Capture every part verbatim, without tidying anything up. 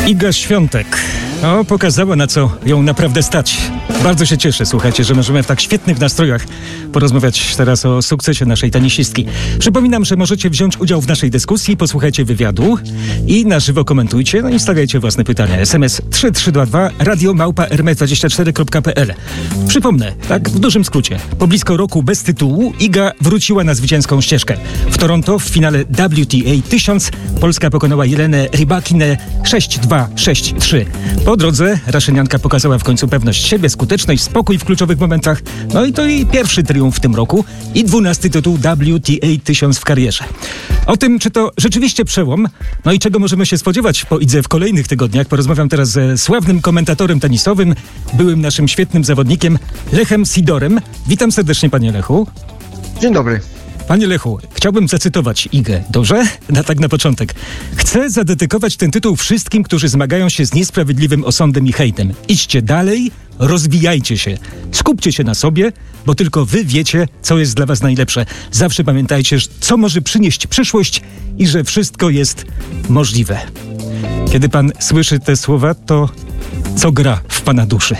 Iga Świątek. O, pokazała, na co ją naprawdę stać. Bardzo się cieszę, słuchajcie, że możemy w tak świetnych nastrojach porozmawiać teraz o sukcesie naszej tenisistki. Przypominam, że możecie wziąć udział w naszej dyskusji, posłuchajcie wywiadu i na żywo komentujcie, no i stawiajcie własne pytania. S M S trzy trzy dwa dwa, radio małpa r m f dwadzieścia cztery kropka p l. Przypomnę, tak w dużym skrócie, po blisko roku bez tytułu Iga wróciła na zwycięską ścieżkę. W Toronto w finale W T A tysiąc Polska pokonała Jelenę Rybakinę sześć dwa, sześć trzy. Po drodze raszynianka pokazała w końcu pewność siebie, skuteczność, spokój w kluczowych momentach. No i to jej pierwszy triumf w tym roku i dwunasty tytuł W T A tysiąc w karierze. O tym, czy to rzeczywiście przełom, no i czego możemy się spodziewać po Idze w kolejnych tygodniach, porozmawiam teraz ze sławnym komentatorem tenisowym, byłym naszym świetnym zawodnikiem Lechem Sidorem. Witam serdecznie, panie Lechu. Dzień dobry. Panie Lechu, chciałbym zacytować Igę, dobrze? Na tak na początek. Chcę zadedykować ten tytuł wszystkim, którzy zmagają się z niesprawiedliwym osądem i hejtem. Idźcie dalej, rozwijajcie się. Skupcie się na sobie, bo tylko wy wiecie, co jest dla was najlepsze. Zawsze pamiętajcie, co może przynieść przyszłość i że wszystko jest możliwe. Kiedy pan słyszy te słowa, to co gra w pana duszy?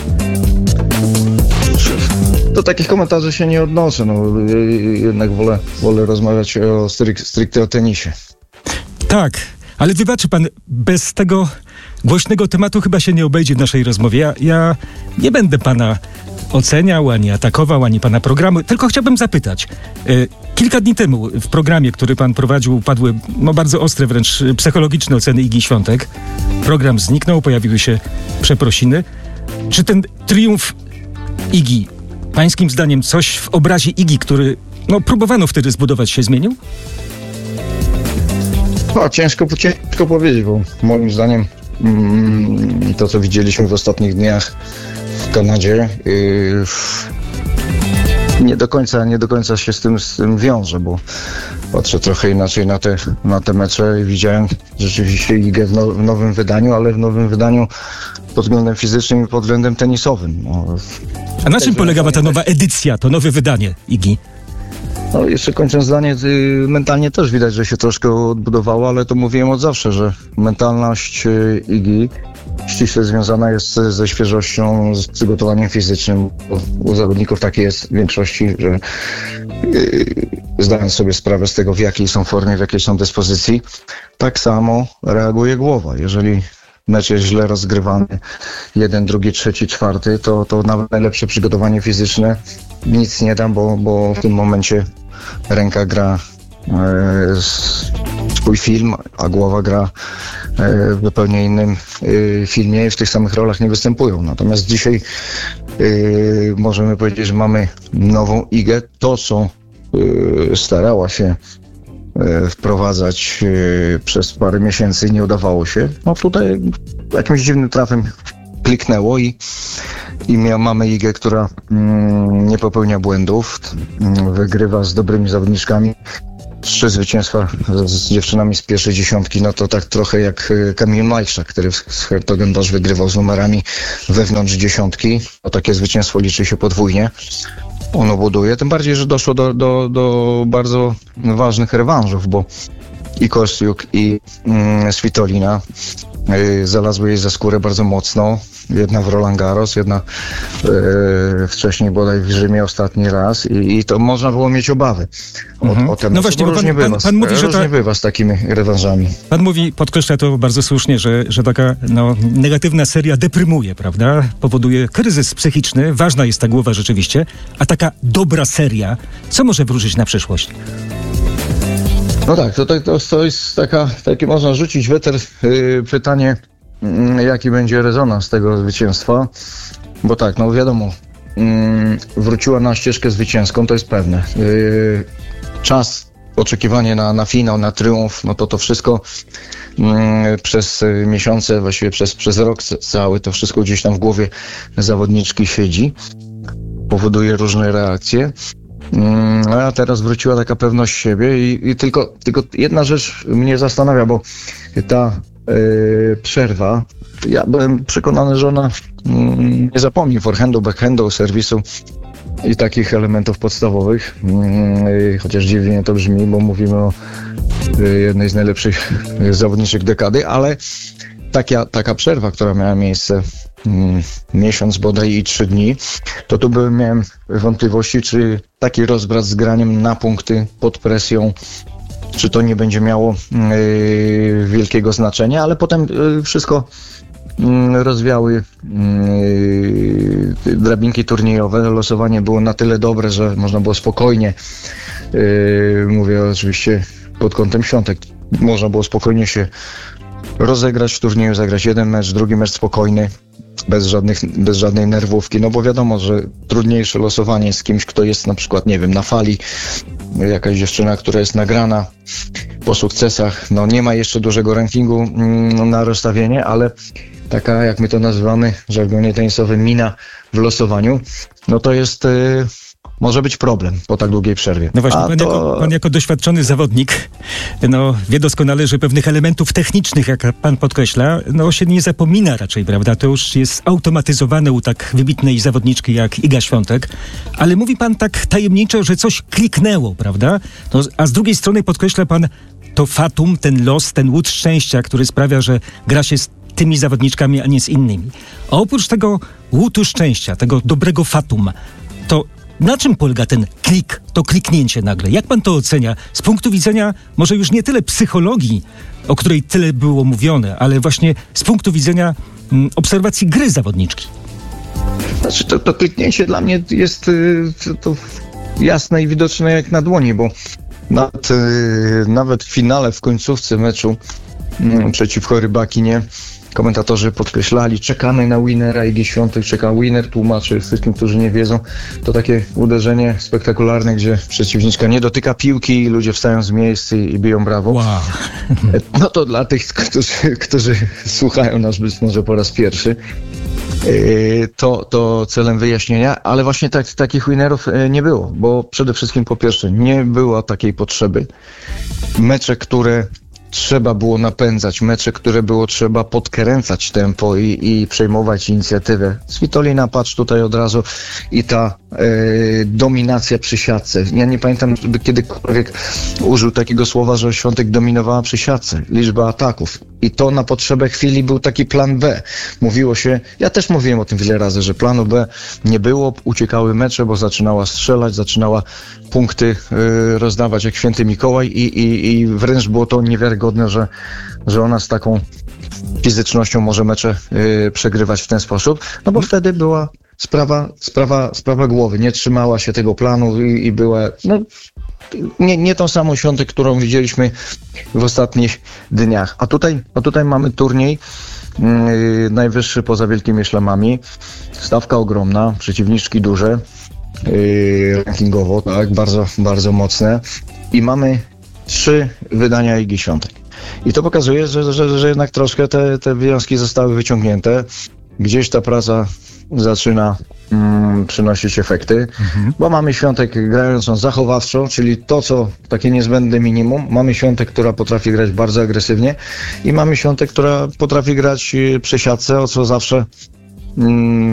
Do takich komentarzy się nie odnoszę, no jednak wolę, wolę rozmawiać o stryk, stricte o tenisie. Tak, ale wybaczy pan, bez tego głośnego tematu chyba się nie obejdzie w naszej rozmowie. Ja, ja nie będę pana oceniał, ani atakował, ani pana programu, tylko chciałbym zapytać. Y, kilka dni temu w programie, który pan prowadził, padły no, bardzo ostre, wręcz psychologiczne oceny Igi Świątek. Program zniknął, pojawiły się przeprosiny. Czy ten triumf Igi, pańskim zdaniem, coś w obrazie Igi, który no, próbowano wtedy zbudować, się zmienił? No, ciężko, ciężko powiedzieć, bo moim zdaniem mm, to, co widzieliśmy w ostatnich dniach w Kanadzie, yy, nie do końca, nie do końca się z tym, z tym wiąże, bo patrzę trochę inaczej na te, na te mecze i widziałem rzeczywiście Igę w, now, w nowym wydaniu, ale w nowym wydaniu pod względem fizycznym i pod względem tenisowym. No, A na czym polegała ta nowa edycja, to nowe wydanie Igi? No jeszcze kończąc zdanie, y, mentalnie też widać, że się troszkę odbudowało, ale to mówiłem od zawsze, że mentalność y, Igi ściśle związana jest ze świeżością, z przygotowaniem fizycznym. U zawodników takie jest w większości, że yy, zdając sobie sprawę z tego, w jakiej są formie, w jakiej są dyspozycji, tak samo reaguje głowa. Jeżeli mecz jest źle rozgrywany, jeden, drugi, trzeci, czwarty, to, to nawet najlepsze przygotowanie fizyczne nic nie da, bo, bo w tym momencie ręka gra e, swój film, a głowa gra w zupełnie innym y, filmie i w tych samych rolach nie występują. Natomiast dzisiaj y, możemy powiedzieć, że mamy nową Igę. To, co y, starała się y, wprowadzać y, przez parę miesięcy i nie udawało się, no tutaj jakimś dziwnym trafem kliknęło i, i mia, mamy Igę, która y, nie popełnia błędów, y, wygrywa z dobrymi zawodniczkami. Trzy zwycięstwa z, z dziewczynami z pierwszej dziesiątki, no to tak trochę jak Kamil Majszak, który z Hertogenbosch wygrywał z numerami wewnątrz dziesiątki. O takie zwycięstwo liczy się podwójnie. Ono buduje, tym bardziej, że doszło do, do, do bardzo ważnych rewanżów, bo i Kostiuk, i mm, Svitolina y, znalazły jej za skórę bardzo mocno. Jedna w Roland Garros, jedna e, wcześniej bodaj w Rzymie ostatni raz i, i to można było mieć obawy o, mhm. o ten No właśnie, bo pan, różnie pan, bywa, pan mówi, że różnie ta... bywa z takimi rewanżami. Pan mówi, podkreśla to bardzo słusznie, że, że taka no, negatywna seria deprymuje, prawda? Powoduje kryzys psychiczny, ważna jest ta głowa rzeczywiście, a taka dobra seria, co może wróżyć na przyszłość? No tak, to, to, to jest taka, takie można rzucić weter yy, pytanie, jaki będzie rezonans tego zwycięstwa, bo tak, no wiadomo, mm, wróciła na ścieżkę zwycięską, to jest pewne. Yy, czas, oczekiwanie na, na finał, na triumf, no to to wszystko mm, przez miesiące, właściwie przez, przez rok cały, to wszystko gdzieś tam w głowie zawodniczki siedzi, powoduje różne reakcje. Mm, a teraz wróciła taka pewność siebie i, i tylko, tylko jedna rzecz mnie zastanawia, bo ta Yy, przerwa. Ja byłem przekonany, że ona mm, nie zapomni forehandu, backhandu, serwisu i takich elementów podstawowych. Yy, chociaż dziwnie to brzmi, bo mówimy o yy, jednej z najlepszych zawodniczek dekady, ale taka, taka przerwa, która miała miejsce mm, miesiąc bodaj i trzy dni, to tu byłem, miałem wątpliwości, czy taki rozbrat z graniem na punkty pod presją, czy to nie będzie miało yy, wielkiego znaczenia, ale potem yy, wszystko yy, rozwiały yy, drabinki turniejowe. Losowanie było na tyle dobre, że można było spokojnie, yy, mówię oczywiście pod kątem świątek, można było spokojnie się rozegrać w turnieju, zagrać jeden mecz, drugi mecz spokojny, bez żadnych, bez żadnej nerwówki, no bo wiadomo, że trudniejsze losowanie z kimś, kto jest na przykład, nie wiem, na fali, jakaś dziewczyna, która jest nagrana po sukcesach, no nie ma jeszcze dużego rankingu mm, na rozstawienie, ale taka, jak my to nazywamy, w żargonie tenisowym, mina w losowaniu, no to jest... Yy, może być problem po tak długiej przerwie. No właśnie, pan, to... jako, pan jako doświadczony zawodnik no, wie doskonale, że pewnych elementów technicznych, jak pan podkreśla, no się nie zapomina raczej, prawda? To już jest automatyzowane u tak wybitnej zawodniczki jak Iga Świątek, ale mówi pan tak tajemniczo, że coś kliknęło, prawda? No, a z drugiej strony podkreśla pan to fatum, ten los, ten łód szczęścia, który sprawia, że gra się z tymi zawodniczkami, a nie z innymi. A oprócz tego łutu szczęścia, tego dobrego fatum, to na czym polega ten klik, to kliknięcie nagle? Jak pan to ocenia? Z punktu widzenia może już nie tyle psychologii, o której tyle było mówione, ale właśnie z punktu widzenia mm, obserwacji gry zawodniczki. Znaczy to, to kliknięcie dla mnie jest y, to, to jasne i widoczne jak na dłoni, bo nawet, y, nawet w finale, w końcówce meczu y, przeciwko Rybakinie komentatorzy podkreślali, czekamy na winera, Igi Świątek czeka winner, tłumaczy wszystkim, którzy nie wiedzą. To takie uderzenie spektakularne, gdzie przeciwniczka nie dotyka piłki i ludzie wstają z miejsc i, i biją brawo. Wow. No to dla tych, którzy, którzy słuchają nas być może po raz pierwszy, to, to celem wyjaśnienia, ale właśnie tak, takich winnerów nie było, bo przede wszystkim po pierwsze nie było takiej potrzeby. Mecze, które trzeba było napędzać, mecze, które było trzeba podkręcać tempo i, i przejmować inicjatywę. Svitolina, patrz tutaj od razu i ta e, dominacja przy siatce. Ja nie pamiętam, żeby kiedykolwiek użył takiego słowa, że Świątek dominowała przy siatce. Liczba ataków. I to na potrzebę chwili był taki plan B. Mówiło się, ja też mówiłem o tym wiele razy, że planu B nie było, uciekały mecze, bo zaczynała strzelać, zaczynała punkty y, rozdawać jak święty Mikołaj i, i, i wręcz było to niewiarygodne, że, że ona z taką fizycznością może mecze y, przegrywać w ten sposób, no bo wtedy była sprawa, sprawa, sprawa głowy, nie trzymała się tego planu i, i była, no, nie, nie tą samą Świątek, którą widzieliśmy w ostatnich dniach. A tutaj, a tutaj mamy turniej yy, najwyższy poza wielkimi szlamami, stawka ogromna, przeciwniczki duże, yy, rankingowo, tak, bardzo, bardzo mocne i mamy trzy wydania Igi Świątek. I to pokazuje, że, że, że jednak troszkę te, te wnioski zostały wyciągnięte. Gdzieś ta praca zaczyna mm, przynosić efekty, mhm. bo mamy Świątek grającą zachowawczo, czyli to, co takie niezbędne minimum. Mamy Świątek, która potrafi grać bardzo agresywnie i mamy Świątek, która potrafi grać przy siatce, o co zawsze mm,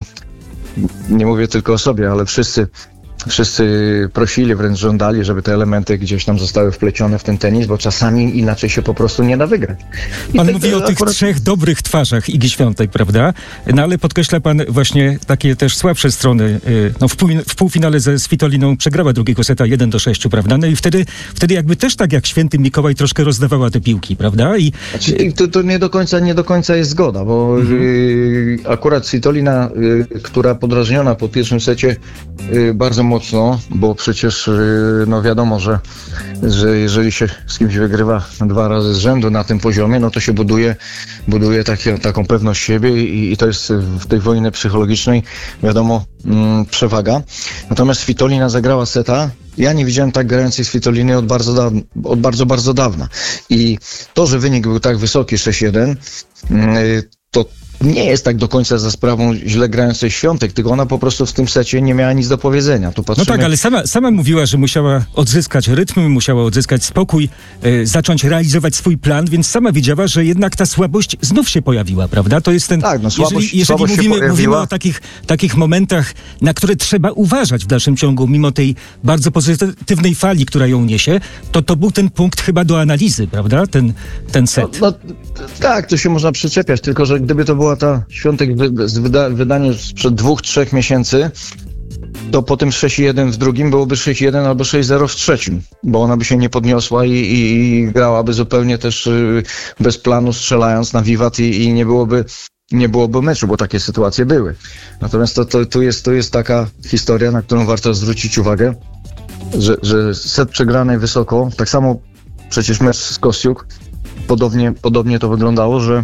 nie mówię tylko o sobie, ale wszyscy Wszyscy prosili, wręcz żądali, żeby te elementy gdzieś tam zostały wplecione w ten tenis, bo czasami inaczej się po prostu nie da wygrać. I pan tak, mówi o akurat... tych trzech dobrych twarzach Igi Świątek, prawda? No ale podkreśla pan właśnie takie też słabsze strony. No w, pół, w półfinale ze Svitoliną przegrała drugiego seta jeden do sześciu, prawda? No i wtedy, wtedy jakby też tak jak święty Mikołaj troszkę rozdawała te piłki, prawda? I znaczy, to, to nie do końca, nie do końca jest zgoda, bo mhm. y, akurat Svitolina, y, która podrażniona po pierwszym secie y, bardzo mocno, bo przecież no wiadomo, że, że jeżeli się z kimś wygrywa dwa razy z rzędu na tym poziomie, no to się buduje, buduje takie, taką pewność siebie i, i to jest w tej wojnie psychologicznej wiadomo mm, przewaga. Natomiast Svitolina zagrała seta. Ja nie widziałem tak grającej Svitoliny od bardzo, da- od bardzo, bardzo dawna. I to, że wynik był tak wysoki, sześć jeden, yy, to nie jest tak do końca za sprawą źle grającej Świątek, tylko ona po prostu w tym secie nie miała nic do powiedzenia. Tu patrzymy... No tak, ale sama, sama mówiła, że musiała odzyskać rytm, musiała odzyskać spokój, y, zacząć realizować swój plan, więc sama wiedziała, że jednak ta słabość znów się pojawiła, prawda? To jest ten... Tak, no słabość, jeżeli jeżeli słabość mówimy, się mówimy o takich, takich momentach, na które trzeba uważać w dalszym ciągu, mimo tej bardzo pozytywnej fali, która ją niesie, to to był ten punkt chyba do analizy, prawda? Ten, ten set. No, no, tak, to się można przyczepiać, tylko że gdyby to była ta Świątek wy, z wyda, wydanie sprzed dwóch, trzech miesięcy, to po tym sześć jeden w drugim byłoby sześć jeden albo sześć zero w trzecim, bo ona by się nie podniosła i, i, i grałaby zupełnie też y, bez planu, strzelając na wiwat i, i nie byłoby nie byłoby meczu, bo takie sytuacje były. Natomiast to, to, tu, jest, tu jest taka historia, na którą warto zwrócić uwagę, że, że set przegrany wysoko, tak samo przecież mecz z Kostiuk, podobnie, podobnie to wyglądało, że,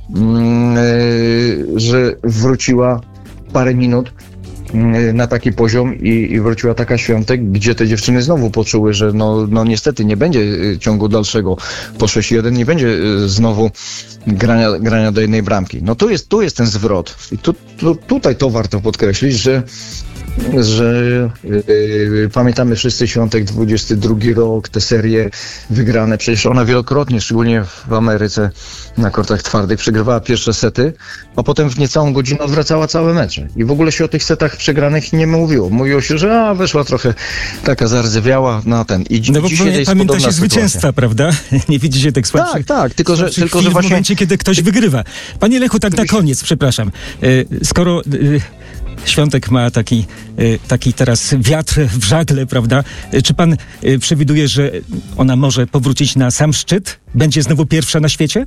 yy, że wróciła parę minut yy, na taki poziom i, i wróciła taka Świątek, gdzie te dziewczyny znowu poczuły, że no, no niestety nie będzie yy, ciągu dalszego po sześć jeden, nie będzie yy, znowu grania, grania do jednej bramki. No tu jest, tu jest ten zwrot i tu, tu, tutaj to warto podkreślić, że że yy, pamiętamy wszyscy Świątek, dwudziesty drugi rok, te serie wygrane. Przecież ona wielokrotnie, szczególnie w Ameryce, na kortach twardych, przegrywała pierwsze sety, a potem w niecałą godzinę odwracała całe mecze. I w ogóle się o tych setach przegranych nie mówiło. Mówiło się, że a, weszła trochę taka zardzewiała na ten. I no bo dzisiaj jest pamięta się sytuacja. zwycięstwa, prawda? Nie widzicie tak słabszych. Tak, tak, tylko że, tylko, że w właśnie... momencie, kiedy ktoś wygrywa. Panie Lechu, tak na koniec, przepraszam. Skoro... Świątek ma taki, taki teraz wiatr w żagle, prawda? Czy pan przewiduje, że ona może powrócić na sam szczyt? Będzie znowu pierwsza na świecie?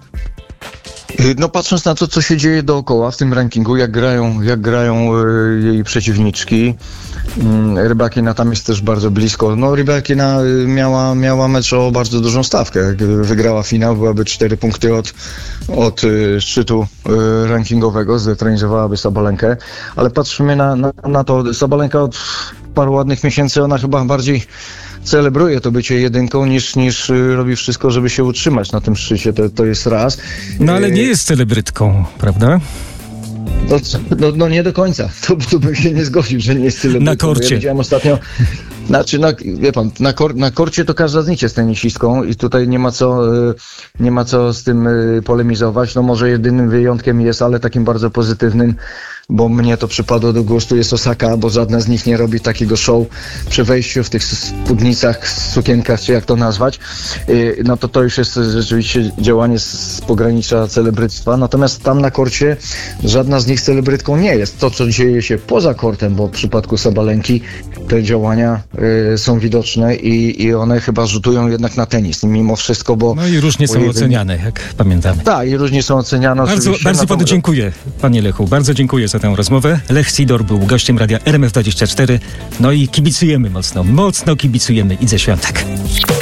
No patrząc na to, co się dzieje dookoła w tym rankingu, jak grają, jak grają jej przeciwniczki, Rybakina tam jest też bardzo blisko. No Rybakina miała, miała mecz o bardzo dużą stawkę. Gdyby wygrała finał, byłaby cztery punkty od, od szczytu rankingowego, zdetronizowałaby Sabalenkę. Ale patrzymy na, na, na to, Sabalenka od paru ładnych miesięcy, ona chyba bardziej celebruje to bycie jedynką, niż, niż robi wszystko, żeby się utrzymać na tym szczycie. To, to jest raz. No ale nie jest celebrytką, prawda? No, no, no nie do końca. To, to bym się nie zgodził, że nie jest celebrytką. Na korcie. Ja widziałem ostatnio, znaczy, na, wie pan, na, kor, na korcie to każda z nich jest tenisistką i tutaj nie ma co, nie ma co z tym polemizować. No może jedynym wyjątkiem jest, ale takim bardzo pozytywnym, bo mnie to przypadło do gustu, jest Osaka, bo żadna z nich nie robi takiego show przy wejściu w tych spódnicach, sukienkach, czy jak to nazwać. No to to już jest rzeczywiście działanie z pogranicza celebryctwa. Natomiast tam na korcie żadna z nich celebrytką nie jest. To, co dzieje się poza kortem, bo w przypadku Sabalenki te działania y, są widoczne i, i one chyba rzutują jednak na tenis, mimo wszystko, bo... No i różnie są jedynie... oceniane, jak pamiętamy. Tak, i różnie są oceniane. Bardzo, bardzo panu dziękuję, panie Lechu. Bardzo dziękuję za tę rozmowę. Lech Sidor był gościem radia R M F dwadzieścia cztery. No i kibicujemy mocno, mocno kibicujemy Idze Świątek.